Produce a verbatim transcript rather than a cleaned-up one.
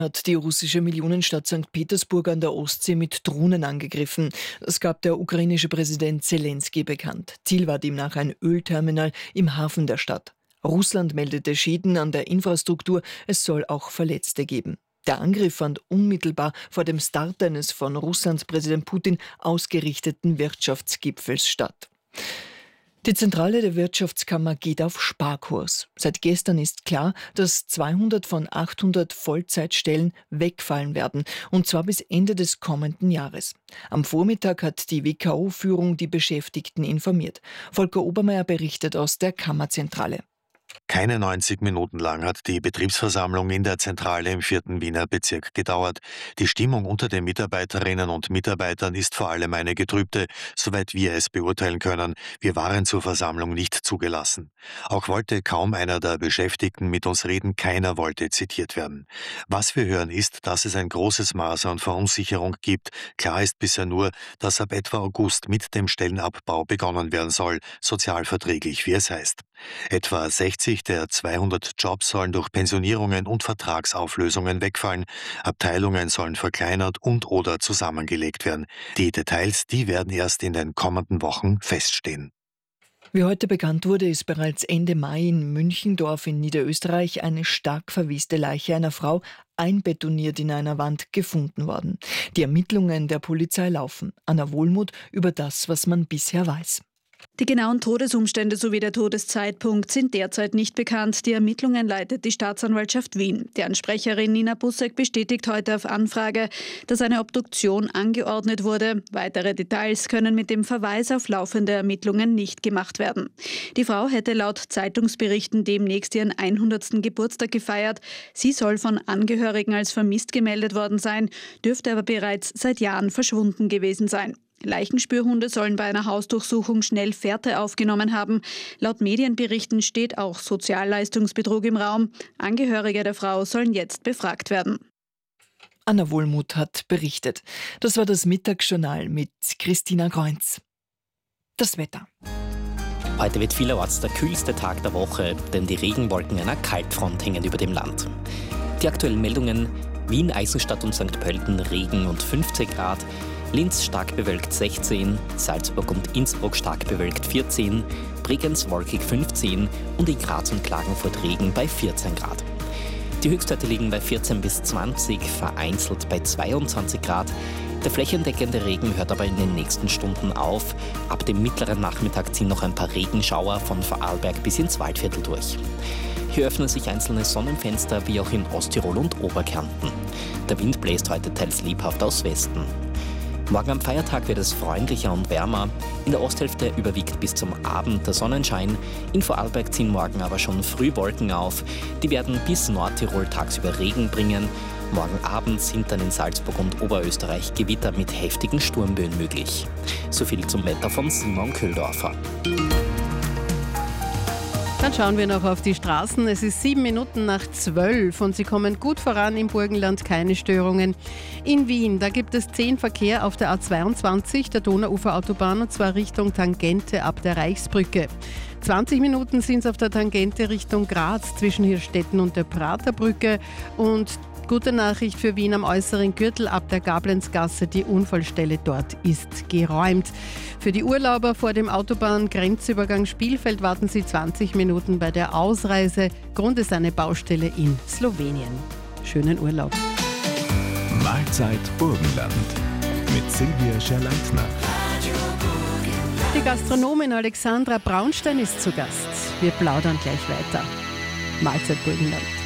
Hat die russische Millionenstadt Sankt Petersburg an der Ostsee mit Drohnen angegriffen. Das gab der ukrainische Präsident Zelensky bekannt. Ziel war demnach ein Ölterminal im Hafen der Stadt. Russland meldete Schäden an der Infrastruktur, es soll auch Verletzte geben. Der Angriff fand unmittelbar vor dem Start eines von Russlands Präsident Putin ausgerichteten Wirtschaftsgipfels statt. Die Zentrale der Wirtschaftskammer geht auf Sparkurs. Seit gestern ist klar, dass zweihundert von achthundert Vollzeitstellen wegfallen werden, und zwar bis Ende des kommenden Jahres. Am Vormittag hat die W K O-Führung die Beschäftigten informiert. Volker Obermeier berichtet aus der Kammerzentrale. Keine neunzig Minuten lang hat die Betriebsversammlung in der Zentrale im vierten Wiener Bezirk gedauert. Die Stimmung unter den Mitarbeiterinnen und Mitarbeitern ist vor allem eine getrübte, soweit wir es beurteilen können. Wir waren zur Versammlung nicht zugelassen. Auch wollte kaum einer der Beschäftigten mit uns reden, keiner wollte zitiert werden. Was wir hören ist, dass es ein großes Maß an Verunsicherung gibt. Klar ist bisher nur, dass ab etwa August mit dem Stellenabbau begonnen werden soll, sozialverträglich wie es heißt. Etwa sechzig der zweihundert Jobs sollen durch Pensionierungen und Vertragsauflösungen wegfallen. Abteilungen sollen verkleinert und oder zusammengelegt werden. Die Details, die werden erst in den kommenden Wochen feststehen. Wie heute bekannt wurde, ist bereits Ende Mai in Münchendorf in Niederösterreich eine stark verweste Leiche einer Frau einbetoniert in einer Wand gefunden worden. Die Ermittlungen der Polizei laufen. Anna Wohlmuth über das, was man bisher weiß. Die genauen Todesumstände sowie der Todeszeitpunkt sind derzeit nicht bekannt. Die Ermittlungen leitet die Staatsanwaltschaft Wien. Deren Sprecherin Nina Bussek bestätigt heute auf Anfrage, dass eine Obduktion angeordnet wurde. Weitere Details können mit dem Verweis auf laufende Ermittlungen nicht gemacht werden. Die Frau hätte laut Zeitungsberichten demnächst ihren hundertsten Geburtstag gefeiert. Sie soll von Angehörigen als vermisst gemeldet worden sein, dürfte aber bereits seit Jahren verschwunden gewesen sein. Leichenspürhunde sollen bei einer Hausdurchsuchung schnell Fährte aufgenommen haben. Laut Medienberichten steht auch Sozialleistungsbetrug im Raum. Angehörige der Frau sollen jetzt befragt werden. Anna Wohlmuth hat berichtet. Das war das Mittagsjournal mit Christina Kreunz. Das Wetter. Heute wird vielerorts der kühlste Tag der Woche, denn die Regenwolken einer Kaltfront hängen über dem Land. Die aktuellen Meldungen: Wien, Eisenstadt und Sankt Pölten Regen und fünfzehn Grad, Linz stark bewölkt sechzehn, Salzburg und Innsbruck stark bewölkt vierzehn, Bregenz wolkig fünfzehn und in Graz und Klagenfurt Regen bei vierzehn Grad. Die Höchstwerte liegen bei vierzehn bis zwanzig, vereinzelt bei zweiundzwanzig Grad. Der flächendeckende Regen hört aber in den nächsten Stunden auf. Ab dem mittleren Nachmittag ziehen noch ein paar Regenschauer von Vorarlberg bis ins Waldviertel durch. Hier öffnen sich einzelne Sonnenfenster, wie auch in Osttirol und Oberkärnten. Der Wind bläst heute teils lebhaft aus Westen. Morgen am Feiertag wird es freundlicher und wärmer. In der Osthälfte überwiegt bis zum Abend der Sonnenschein. In Vorarlberg ziehen morgen aber schon früh Wolken auf. Die werden bis Nordtirol tagsüber Regen bringen. Morgen Abend sind dann in Salzburg und Oberösterreich Gewitter mit heftigen Sturmböen möglich. So viel zum Wetter von Simon Köhldorfer. Dann schauen wir noch auf die Straßen. Es ist sieben Minuten nach zwölf und sie kommen gut voran im Burgenland, keine Störungen. In Wien, da gibt es zehn Verkehr auf der A zweiundzwanzig, der Donauuferautobahn, und zwar Richtung Tangente ab der Reichsbrücke. zwanzig Minuten sind es auf der Tangente Richtung Graz zwischen Hirstetten und der Praterbrücke. Und gute Nachricht für Wien am äußeren Gürtel ab der Gablenzgasse, die Unfallstelle dort ist geräumt. Für die Urlauber vor dem Autobahn-Grenzübergang Spielfeld warten sie zwanzig Minuten bei der Ausreise. Grund ist eine Baustelle in Slowenien. Schönen Urlaub. Mahlzeit Burgenland mit Silvia Scherleitner. Die Gastronomin Alexandra Braunstein ist zu Gast. Wir plaudern gleich weiter. Mahlzeit Burgenland.